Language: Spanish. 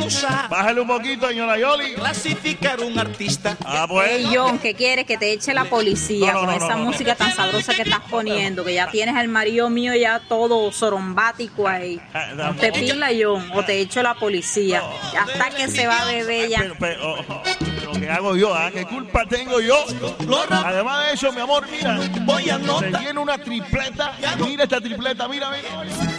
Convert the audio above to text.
excusa. Bájale un poquito, señora Yoli. Clasificar un artista. Pues. Hey, John, ¿qué quieres? Que te eche la policía con esa música tan sabrosa que estás poniendo, que ya tienes al marido mío ya todo sorombático ahí. Te pila, John, o te echo la policía. Hasta que se va a beber ya. Lo que hago yo, ¿qué culpa tengo yo? Además de eso, mi amor, mira, voy a se tiene una tripleta. Mira esta tripleta, mira.